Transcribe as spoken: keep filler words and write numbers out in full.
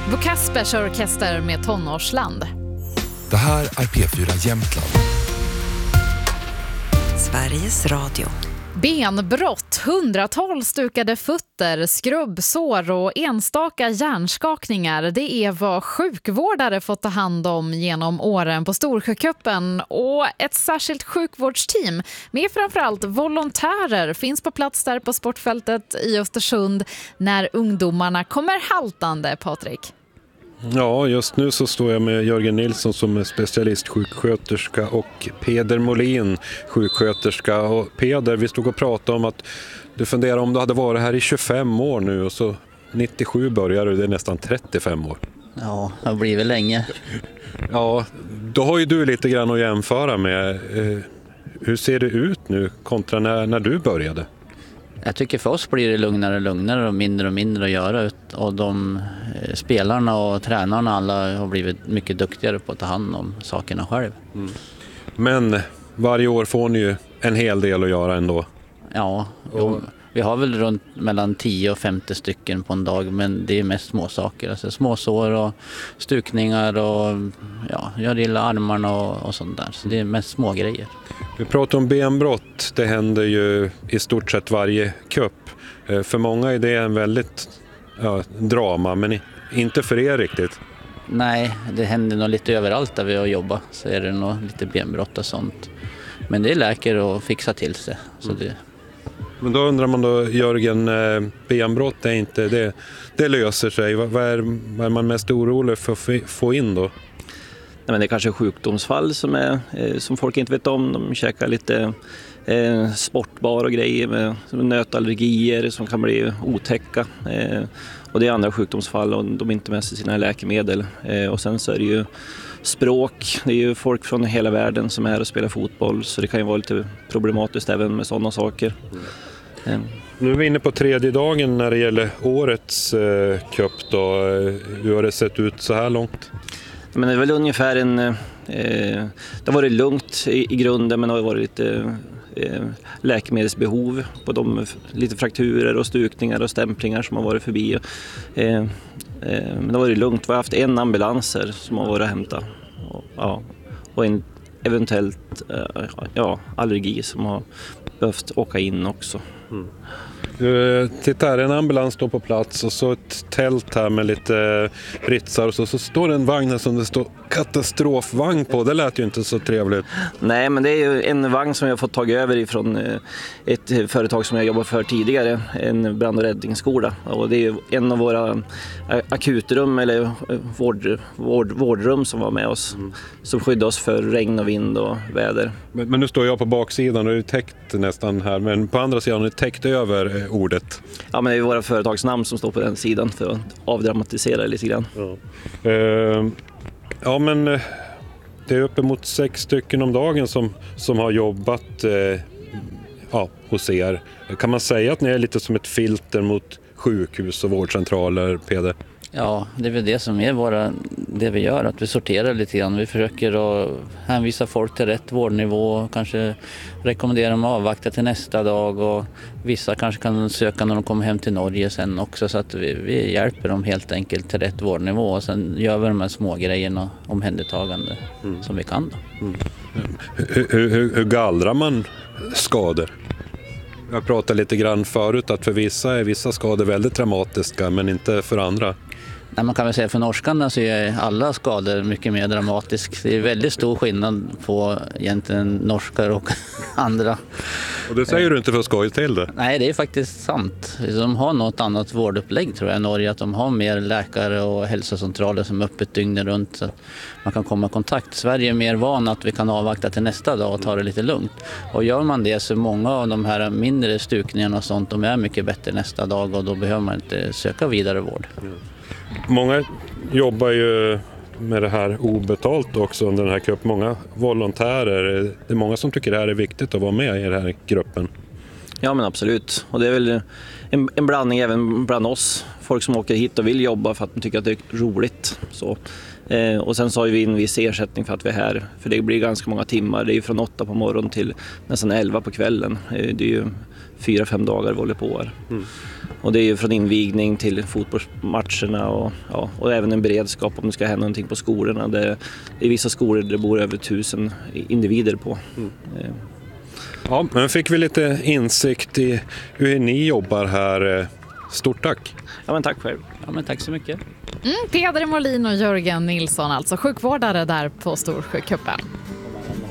Bo Kaspers orkester med Tonårsland. Det här är P fyra Jämtland. Sveriges Radio. Benbrott, hundratals stukade fötter, skrubbsår och enstaka hjärnskakningar. Det är vad sjukvårdare fått ta hand om genom åren på Storsjöcupen. Och ett särskilt sjukvårdsteam med framförallt volontärer finns på plats där på sportfältet i Östersund när ungdomarna kommer haltande, Patrik. Ja, just nu så står jag med Jörgen Nilsson som är specialistsjuksköterska och Peder Molin, sjuksköterska. Och Peder, vi stod och pratade om att du funderar om du hade varit här i tjugofem år nu och så nittiosju började du, det är nästan trettiofem år. Ja, det har blivit länge. Ja, då har ju du lite grann att jämföra med. Hur ser det ut nu kontra när, när du började? Jag tycker för oss blir det lugnare och lugnare och mindre och mindre att göra. Och de spelarna och tränarna alla har blivit mycket duktigare på att ta hand om sakerna själv. Mm. Men varje år får ni ju en hel del att göra ändå. Ja, jo, vi har väl runt mellan tio och femtio stycken på en dag, men det är mest små saker. Alltså småsår och stukningar och ja, jag gillar armarna och, och sånt där. Så det är mest små grejer. Vi pratar om benbrott, det händer ju i stort sett varje cup. För många är det en väldigt ja, drama, men inte för er riktigt. Nej, det händer nog lite överallt där vi har jobbat, så är det nog lite benbrott och sånt. Men det är läkare och fixa till sig. Så det... Men då undrar man då, Jörgen, benbrott är inte, det, det löser sig. Vad är, vad är man mest orolig för att få in då? Nej, men det är kanske sjukdomsfall som, är, eh, som folk inte vet om. De käkar lite eh, sportbar och grejer med nötallergier som kan bli otäcka. Eh, och det är andra sjukdomsfall och de är inte med sig sina läkemedel. Eh, och sen så är det ju språk. Det är ju folk från hela världen som är här och spelar fotboll. Så det kan ju vara lite problematiskt även med sådana saker. Eh. Nu är vi inne på tredje dagen när det gäller årets eh, cup då. Hur har det sett ut så här långt? Men det är väl ungefär en... Eh, det har varit lunggt i, i grunden, men det har varit lite eh, läkemedelsbehov på de lite frakturer och stukningar och stämplingar som har varit förbi. Eh, eh, men det har varit lugnt. Vi har haft en ambulanser som har varit att hämta. Och, ja, och en eventuellt eh, ja, allergi som har behövt åka in också. Mm. Uh, titta här, en ambulans står på plats och så ett tält här med lite ritsar och så, så står det en vagn här som det står katastrofvagn på. Det lät ju inte så trevligt. Nej, men det är ju en vagn som jag har fått tag över ifrån ett företag som jag jobbar för tidigare, en brand- och räddningsskola. Och det är ju en av våra akutrum eller vård, vård, vårdrum som var med oss, mm. som skyddar oss för regn och vind och väder. Men, men nu står jag på baksidan och det är täckt nästan här, men på andra sidan är det täckt över ordet. Ja, men det är våra företagsnamn som står på den sidan för att avdramatisera det lite grann. Ja, uh, ja men det är uppemot sex stycken om dagen som, som har jobbat uh, ja, hos er. Kan man säga att ni är lite som ett filter mot sjukhus och vårdcentraler, Peder? Ja, det är väl det som är våra, det vi gör, att vi sorterar lite grann. Vi försöker att hänvisa folk till rätt vårdnivå, kanske rekommendera dem att avvakta till nästa dag och vissa kanske kan söka när de kommer hem till Norge sen också, så att vi, vi hjälper dem helt enkelt till rätt vårdnivå och sen gör vi de här små grejerna omhändertagande mm. som vi kan då. Mm. Hur, hur, hur gallrar man skador? Jag pratade lite grann förut att för vissa är vissa skador väldigt dramatiska men inte för andra. Nej, man kan väl säga för norskarna så är alla skador mycket mer dramatiska. Det är väldigt stor skillnad på egentligen norskar och andra. Och det säger du inte för att skoja till det? Nej, det är faktiskt sant. De har något annat vårdupplägg tror jag i Norge. Att de har mer läkare och hälsocentraler som är öppet dygnet runt så att man kan komma i kontakt. Sverige är mer van att vi kan avvakta till nästa dag och ta det lite lugnt. Och gör man det så många av de här mindre stukningarna och sånt, de är mycket bättre nästa dag och då behöver man inte söka vidare vård. Mm. Många jobbar ju med det här obetalt också under den här cup. Många volontärer. Det är många som tycker det här är viktigt att vara med i den här gruppen. Ja men absolut, och det är väl en, en blandning även bland oss. Folk som åker hit och vill jobba för att de tycker att det är roligt. Så. Eh, och sen så har vi en viss ersättning för att vi är här. För det blir ganska många timmar. Det är ju från åtta på morgonen till nästan elva på kvällen. Eh, det är ju fyra, fem dagar vi håller på här. Mm. Och det är ju från invigning till fotbollsmatcherna och, ja, och även en beredskap om det ska hända någonting på skolorna. Det, det är vissa skolor där det bor över tusen individer på. Mm. Eh. Ja, men fick vi lite insikt i hur ni jobbar här. Stort tack. Ja, men tack själv. Ja, men tack så mycket. Mm, Peder Molin och Jörgen Nilsson, alltså sjukvårdare där på Storsjökuppen.